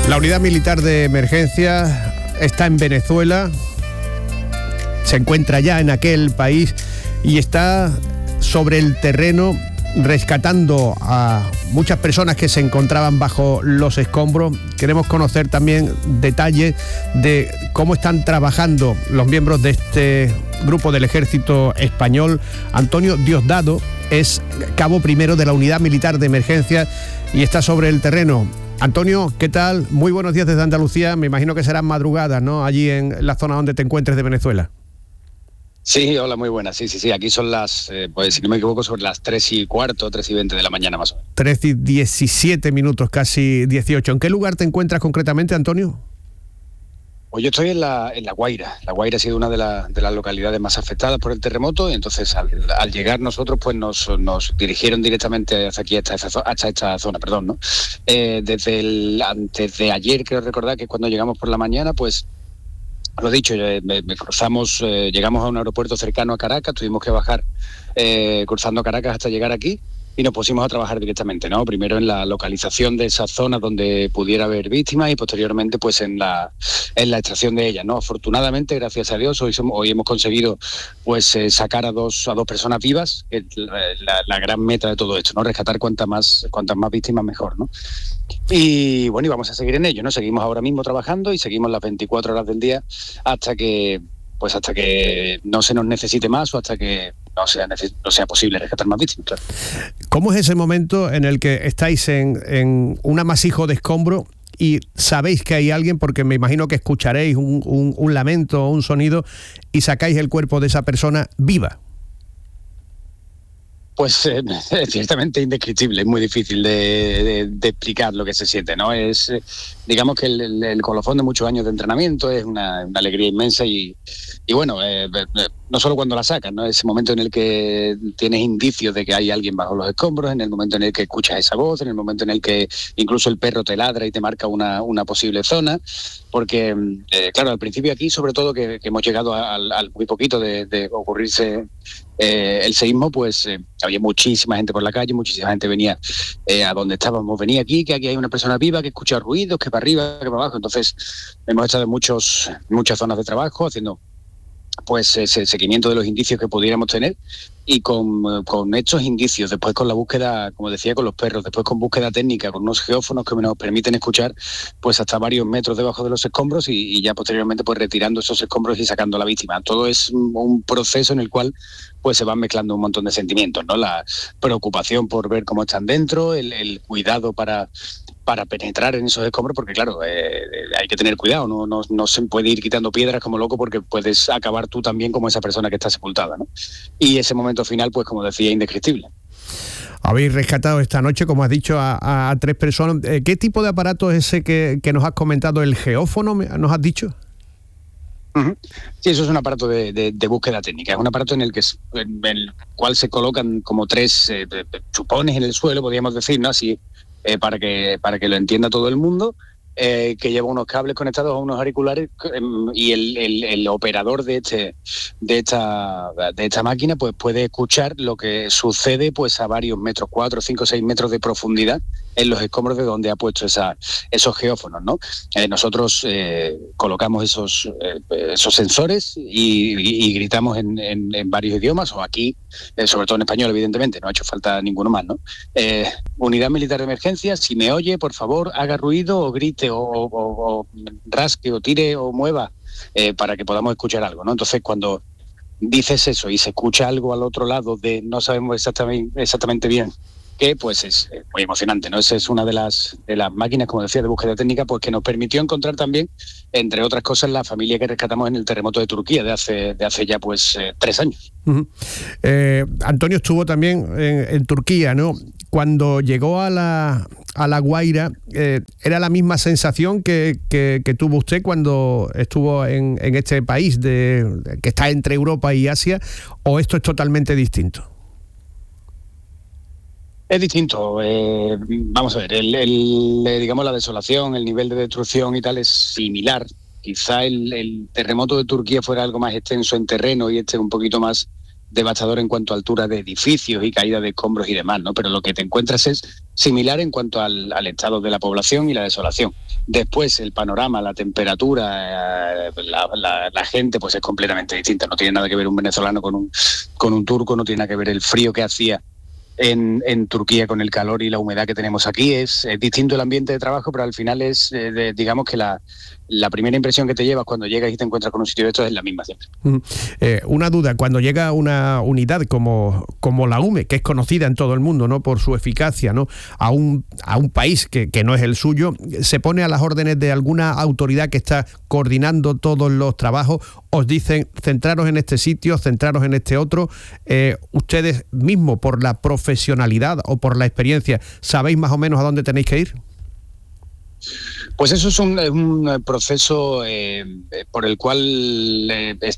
La unidad militar de emergencia está en Venezuela, se encuentra ya en aquel país y está sobre el terreno rescatando a muchas personas que se encontraban bajo los escombros. Queremos conocer también detalles de cómo están trabajando los miembros de este grupo del Ejército Español. Antonio Diosdado es cabo primero de la unidad militar de emergencia y está sobre el terreno. Antonio, ¿qué tal? Muy buenos días desde Andalucía. Me imagino que serán madrugadas, ¿no?, allí en la zona donde te encuentres de Venezuela. Sí, hola, muy buenas. Sí. Aquí son las, pues si no me equivoco, sobre las 3:15, 3:20 de la mañana más o menos. 3:17 minutos, casi 18. ¿En qué lugar te encuentras concretamente, Antonio? Pues yo estoy en la Guaira. La Guaira ha sido una de las localidades más afectadas por el terremoto y entonces al llegar nosotros pues nos dirigieron directamente hasta aquí, hasta esta zona, ¿no? Antes de ayer, creo recordar que cuando llegamos por la mañana, pues lo dicho, llegamos a un aeropuerto cercano a Caracas, tuvimos que bajar cruzando Caracas hasta llegar aquí y nos pusimos a trabajar directamente, ¿no? Primero en la localización de esas zonas donde pudiera haber víctimas y posteriormente pues en la extracción de ellas, ¿no? Afortunadamente, gracias a Dios, hoy hemos conseguido pues sacar a dos personas vivas, que es la gran meta de todo esto, ¿no? Rescatar cuantas más víctimas mejor, ¿no? Y bueno, y vamos a seguir en ello, ¿no? Seguimos ahora mismo trabajando y seguimos las 24 horas del día hasta que no se nos necesite más o hasta que no sea posible rescatar más víctimas, claro. ¿Cómo es ese momento en el que estáis en un amasijo de escombro y sabéis que hay alguien, porque me imagino que escucharéis un lamento o un sonido y sacáis el cuerpo de esa persona viva? Pues es ciertamente indescriptible, es muy difícil de explicar lo que se siente, ¿no? Es, digamos que el colofón de muchos años de entrenamiento, es una alegría inmensa y bueno, no solo cuando la sacas, ¿no? Ese momento en el que tienes indicios de que hay alguien bajo los escombros, en el momento en el que escuchas esa voz, en el momento en el que incluso el perro te ladra y te marca una posible zona, porque claro, al principio aquí, sobre todo que hemos llegado al muy poquito de ocurrirse el seísmo, pues había muchísima gente por la calle, muchísima gente venía a donde estábamos, venía aquí, que aquí hay una persona viva que escucha ruidos, que para arriba, que para abajo. Entonces hemos estado en muchas zonas de trabajo haciendo pues ese seguimiento de los indicios que pudiéramos tener y con estos indicios, después con la búsqueda, como decía, con los perros, después con búsqueda técnica, con unos geófonos que nos permiten escuchar pues hasta varios metros debajo de los escombros y ya posteriormente pues retirando esos escombros y sacando a la víctima. Todo es un proceso en el cual pues se van mezclando un montón de sentimientos, ¿no? La preocupación por ver cómo están dentro, el cuidado para penetrar en esos escombros, porque claro, hay que tener cuidado, no se puede ir quitando piedras como loco porque puedes acabar tú también como esa persona que está sepultada, ¿no? Y ese momento final, pues como decía, indescriptible. Habéis rescatado esta noche, como has dicho, a 3 personas. ¿Qué tipo de aparato es ese que nos has comentado? ¿El geófono, nos has dicho? Sí, eso es un aparato de búsqueda técnica. Es un aparato en el cual se colocan como 3 chupones en el suelo, podríamos decir, ¿no? Así, para que lo entienda todo el mundo, que lleva unos cables conectados a unos auriculares y el operador de esta máquina pues puede escuchar lo que sucede pues a varios metros, 4, 5, 6 metros de profundidad en los escombros de donde ha puesto esos geófonos, ¿no? Nosotros colocamos esos sensores y gritamos en varios idiomas, o aquí, sobre todo en español, evidentemente, no ha hecho falta ninguno más, ¿no? Unidad militar de emergencia, si me oye, por favor, haga ruido o grite o rasque o tire o mueva para que podamos escuchar algo, ¿no? Entonces, cuando dices eso y se escucha algo al otro lado de no sabemos exactamente bien qué, pues es muy emocionante, ¿no? Esa es una de las máquinas, como decía, de búsqueda técnica, pues que nos permitió encontrar también, entre otras cosas, la familia que rescatamos en el terremoto de Turquía de hace ya pues 3 años. Uh-huh. Antonio estuvo también en Turquía, ¿no? Cuando llegó a la Guaira, ¿era la misma sensación que tuvo usted cuando estuvo en este país que está entre Europa y Asia, o esto es totalmente distinto? Es distinto. Vamos a ver, digamos la desolación, el nivel de destrucción y tal es similar. Quizá el terremoto de Turquía fuera algo más extenso en terreno y un poquito más devastador en cuanto a altura de edificios y caída de escombros y demás, ¿no? Pero lo que te encuentras es similar en cuanto al estado de la población y la desolación. Después el panorama, la temperatura, la gente pues es completamente distinta. No tiene nada que ver un venezolano con un turco, no tiene nada que ver el frío que hacía en Turquía con el calor y la humedad que tenemos aquí. Es distinto el ambiente de trabajo, pero al final es, digamos que la primera impresión que te llevas cuando llegas y te encuentras con un sitio de estos es la misma siempre. Una duda, cuando llega una unidad como la UME, que es conocida en todo el mundo, ¿no?, por su eficacia, ¿no?, a un país que no es el suyo, ¿se pone a las órdenes de alguna autoridad que está coordinando todos los trabajos? ¿Os dicen centraros en este sitio, centraros en este otro? ¿Ustedes mismos, por la profesionalidad o por la experiencia, sabéis más o menos a dónde tenéis que ir? Pues eso es un proceso por el cual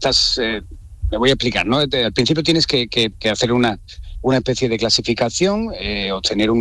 me voy a explicar, ¿no? Al principio tienes que hacer una especie de clasificación, obtener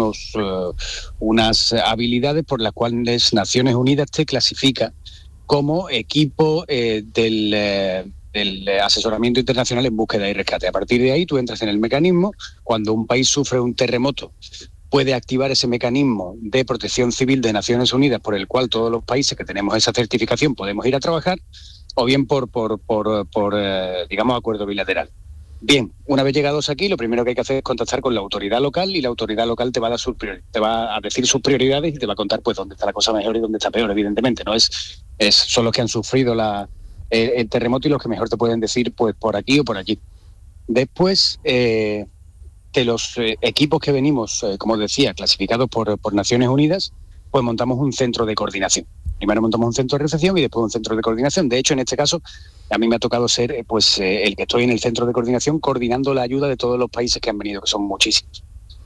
unas habilidades por las cuales Naciones Unidas te clasifica como equipo del asesoramiento internacional en búsqueda y rescate. A partir de ahí tú entras en el mecanismo. Cuando un país sufre un terremoto, puede activar ese mecanismo de protección civil de Naciones Unidas, por el cual todos los países que tenemos esa certificación podemos ir a trabajar, o bien por digamos, acuerdo bilateral. Bien, una vez llegados aquí, lo primero que hay que hacer es contactar con la autoridad local, y la autoridad local te va a decir sus prioridades y te va a contar pues dónde está la cosa mejor y dónde está peor, evidentemente. No son los que han sufrido el terremoto y los que mejor te pueden decir pues por aquí o por allí. Después que los equipos que venimos, como decía, clasificados por Naciones Unidas, pues montamos un centro de coordinación. Primero montamos un centro de recepción y después un centro de coordinación. De hecho, en este caso, a mí me ha tocado ser el que estoy en el centro de coordinación coordinando la ayuda de todos los países que han venido, que son muchísimos.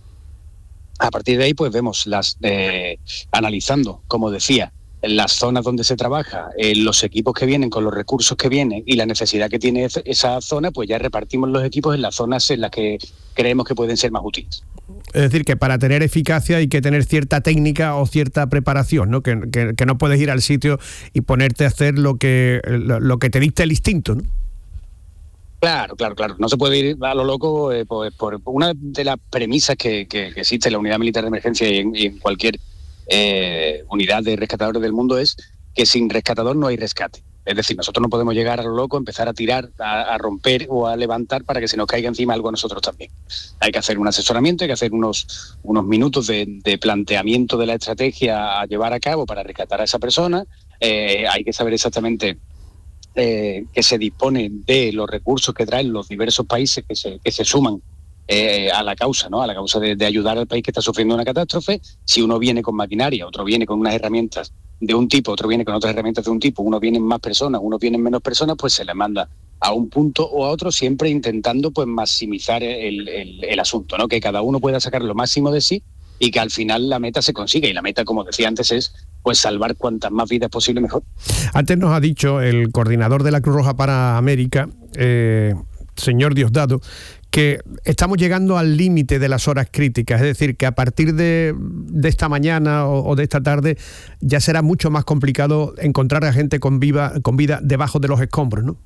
A partir de ahí, pues vemos analizando, como decía, las zonas donde se trabaja, los equipos que vienen con los recursos que vienen y la necesidad que tiene esa zona, pues ya repartimos los equipos en las zonas en las que creemos que pueden ser más útiles. Es decir, que para tener eficacia hay que tener cierta técnica o cierta preparación, ¿no? Que no puedes ir al sitio y ponerte a hacer lo que te dicta el instinto, ¿no? Claro. No se puede ir a lo loco, por una de las premisas que existe en la unidad militar de emergencia y en cualquier unidad de rescatadores del mundo, es que sin rescatador no hay rescate. Es decir, nosotros no podemos llegar a lo loco, empezar a tirar, a romper o a levantar para que se nos caiga encima algo a nosotros también. Hay que hacer un asesoramiento, hay que hacer unos minutos de planteamiento de la estrategia a llevar a cabo para rescatar a esa persona. Hay que saber exactamente que se dispone de los recursos que traen los diversos países que se suman a la causa, ¿no? A la causa de ayudar al país que está sufriendo una catástrofe. Si uno viene con maquinaria, otro viene con unas herramientas de un tipo, otro viene con otras herramientas de un tipo, uno viene más personas, uno viene menos personas, pues se le manda a un punto o a otro, siempre intentando pues maximizar el asunto, ¿no? Que cada uno pueda sacar lo máximo de sí y que al final la meta se consiga. Y la meta, como decía antes, es pues salvar cuantas más vidas posible mejor. Antes nos ha dicho el coordinador de la Cruz Roja para América, señor Diosdado, que estamos llegando al límite de las horas críticas, es decir, que a partir de esta mañana o de esta tarde ya será mucho más complicado encontrar a gente con vida debajo de los escombros, ¿no?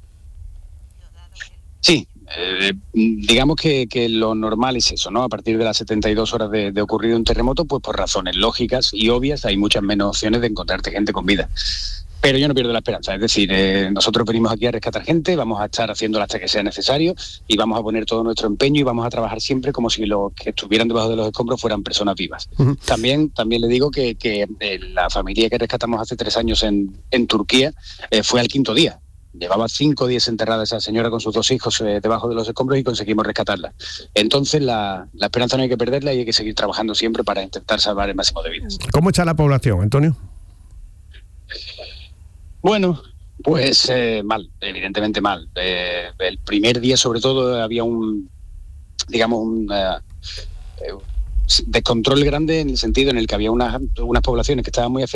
Sí, digamos que lo normal es eso, ¿no? A partir de las 72 horas de ocurrido un terremoto, pues por razones lógicas y obvias hay muchas menos opciones de encontrarte gente con vida. Pero yo no pierdo la esperanza, es decir, nosotros venimos aquí a rescatar gente, vamos a estar haciéndolo hasta que sea necesario y vamos a poner todo nuestro empeño y vamos a trabajar siempre como si los que estuvieran debajo de los escombros fueran personas vivas. Uh-huh. También le digo que la familia que rescatamos hace 3 años en Turquía fue al 5.º día. Llevaba 5 días enterrada esa señora con sus 2 hijos debajo de los escombros y conseguimos rescatarla. Entonces la esperanza no hay que perderla y hay que seguir trabajando siempre para intentar salvar el máximo de vidas. ¿Cómo está la población, Antonio? Bueno, pues mal, evidentemente mal. El primer día, sobre todo, había un descontrol grande en el sentido en el que había unas poblaciones que estaban muy afectadas